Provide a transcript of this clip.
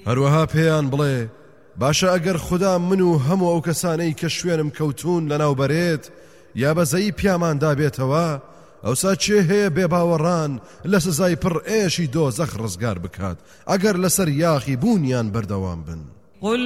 هەروەها پێیان بڵێ باشە ئەگەر خوددا من و هەموو ئەو کەسانەی کە شوێنم کەوتون لەناوبەرێت یا بەزەی پیاماندا بێتەوە ئەوسا چێ هەیە بێباوەڕان لە سزای پڕ ئێشی دۆزەخ ڕزگار بکات ئەگەر لەسەر یاخی بوونیان بەردەوام بن.